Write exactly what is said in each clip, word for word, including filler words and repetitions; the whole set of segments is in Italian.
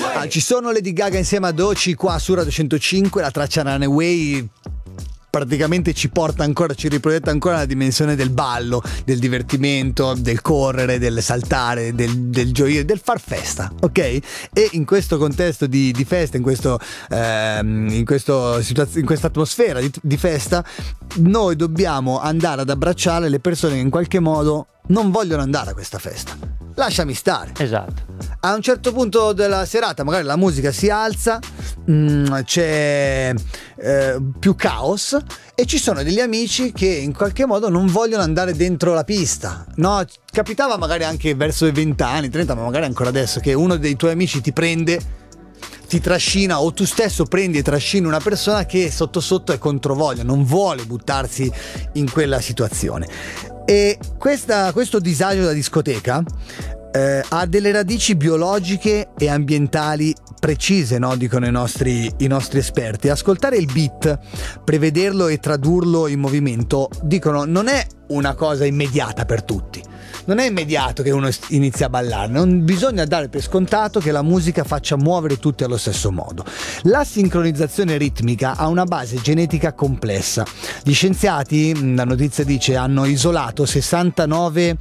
Ah, ci sono Lady Gaga insieme a Doechii qua su Radio centocinque, la traccia Runaway praticamente ci porta ancora, ci riproietta ancora la dimensione del ballo, del divertimento, del correre, del saltare, del, del gioire, del far festa, ok? E in questo contesto di, di festa, in questo ehm, in questo situazio, in questa atmosfera di, di festa, noi dobbiamo andare ad abbracciare le persone che in qualche modo non vogliono andare a questa festa. Lasciami stare. Esatto. A un certo punto della serata magari la musica si alza, mh, c'è eh, più caos e ci sono degli amici che in qualche modo non vogliono andare dentro la pista, no? Capitava magari anche verso i venti anni, trenta, ma magari ancora adesso, che uno dei tuoi amici ti prende, ti trascina, o tu stesso prendi e trascini una persona che sotto sotto è controvoglia, non vuole buttarsi in quella situazione. E questa, questo disagio da discoteca eh, ha delle radici biologiche e ambientali precise, no? Dicono i nostri, i nostri esperti. Ascoltare il beat, prevederlo e tradurlo in movimento, dicono, non è una cosa immediata per tutti. Non è immediato che uno inizia a ballare, non bisogna dare per scontato che la musica faccia muovere tutti allo stesso modo. La sincronizzazione ritmica ha una base genetica complessa. Gli scienziati, la notizia dice, hanno isolato sessantanove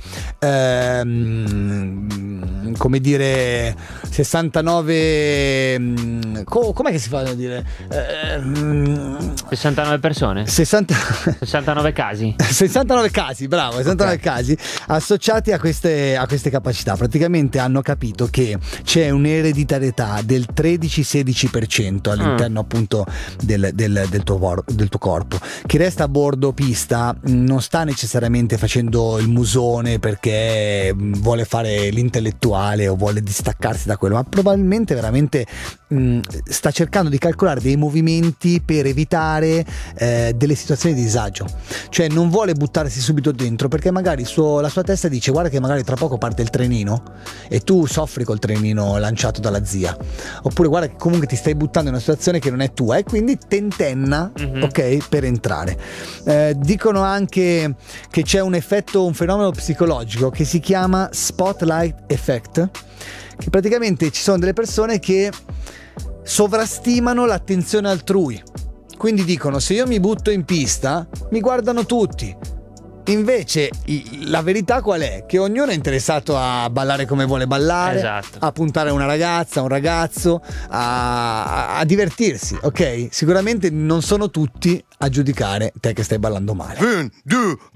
ehm, come dire sessantanove co- com'è che si fa a dire ehm, sessantanove persone? sessanta sessantanove casi. sessantanove casi, bravo, sessantanove okay. casi associati a queste, a queste capacità. Praticamente hanno capito che c'è un'ereditarietà del tredici sedici per cento all'interno mm. appunto del, del, del, tuo, del tuo corpo. Chi resta a bordo pista non sta necessariamente facendo il musone perché vuole fare l'intellettuale o vuole distaccarsi da quello, ma probabilmente veramente mh, sta cercando di calcolare dei movimenti per evitare eh, delle situazioni di disagio, cioè non vuole buttarsi subito dentro perché magari suo, la sua testa dice guarda che magari tra poco parte il trenino e tu soffri col trenino lanciato dalla zia, oppure guarda che comunque ti stai buttando in una situazione che non è tua e quindi tentenna mm-hmm. ok per entrare. Eh, dicono anche che c'è un effetto, un fenomeno psicologico che si chiama spotlight effect, che praticamente ci sono delle persone che sovrastimano l'attenzione altrui, quindi dicono se io mi butto in pista mi guardano tutti. Invece la verità qual è? Che ognuno è interessato a ballare come vuole ballare, esatto. a puntare a una ragazza, un ragazzo, a, a divertirsi, ok? Sicuramente non sono tutti a giudicare te che stai ballando male. Un, due,